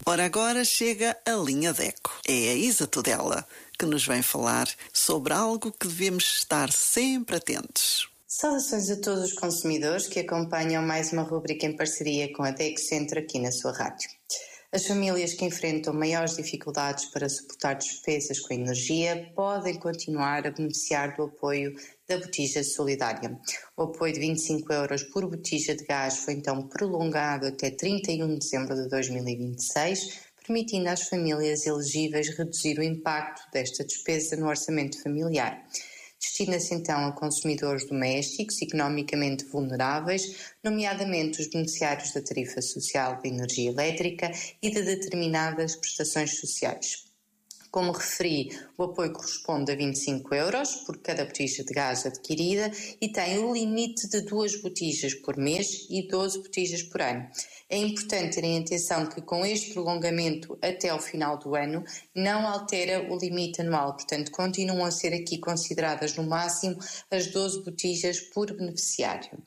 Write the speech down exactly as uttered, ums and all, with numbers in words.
Ora, agora chega a linha Deco. É a Isa Tudela que nos vem falar sobre algo que devemos estar sempre atentos. Saudações a todos os consumidores que acompanham mais uma rubrica em parceria com a Deco Centro aqui na sua rádio. As famílias que enfrentam maiores dificuldades para suportar despesas com energia podem continuar a beneficiar do apoio da botija solidária. O apoio de vinte e cinco euros por botija de gás foi então prolongado até trinta e um de dezembro de dois mil e vinte e seis, permitindo às famílias elegíveis reduzir o impacto desta despesa no orçamento familiar. Destina-se então a consumidores domésticos economicamente vulneráveis, nomeadamente os beneficiários da tarifa social de energia elétrica e de determinadas prestações sociais. Como referi, o apoio corresponde a vinte e cinco euros por cada botija de gás adquirida e tem o limite de duas botijas por mês e doze botijas por ano. É importante terem atenção que com este prolongamento até ao final do ano não altera o limite anual, portanto continuam a ser aqui consideradas no máximo as doze botijas por beneficiário.